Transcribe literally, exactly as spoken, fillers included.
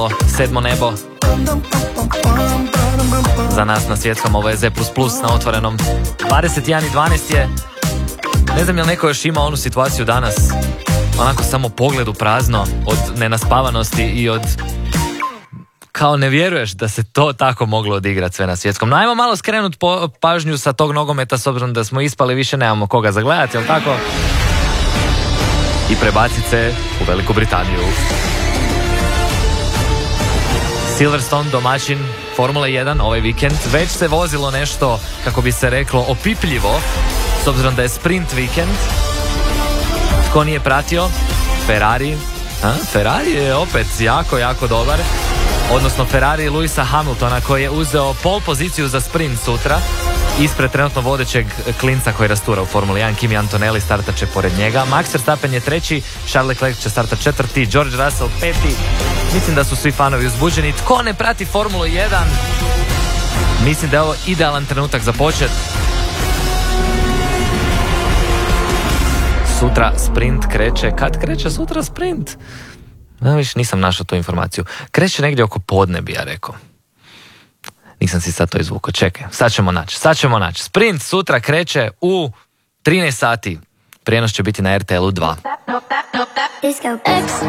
sedmo nebo. Za nas na svjetskom ovo je Z plus plus na otvorenom. dvadeset jedan i dvanaest je. Ne znam je li neko još ima onu situaciju danas, onako samo pogled u prazno od nenaspavanosti i od kao ne vjeruješ da se to tako moglo odigrati sve na svjetskom. No ajmo malo skrenut po, pažnju sa tog nogometa, s obzirom da smo ispali, više nemamo koga zagledati, jel tako? I prebacit se u Veliku Britaniju. Silverstone, domaćin Formule jedan ovaj vikend. Već se vozilo nešto, kako bi se reklo, opipljivo, s obzirom da je sprint vikend. Tko nije pratio? Ferrari. A? Ferrari je opet jako, jako dobar. Odnosno Ferrari Lewisa Hamiltona, koji je uzeo pol poziciju za sprint sutra ispred trenutno vodećeg klinca koji rastura u Formuli jedan. Kimi Antonelli startat će pored njega. Max Verstappen je treći, Charles Leclerc će startat četvrti, George Russell peti. Mislim da su svi fanovi uzbuđeni. Tko ne prati Formulu jedan? Mislim da je ovo idealan trenutak za počet. Sutra sprint kreće. Kad kreće sutra sprint? No, više nisam našao tu informaciju. Kreće negdje oko podne, bi ja rekao. Nisam si sad to izvukao. Čekaj, sad ćemo naći. Sad ćemo naći. Sprint sutra kreće u trinaest sati. Prijenos će biti na R T L-u dva.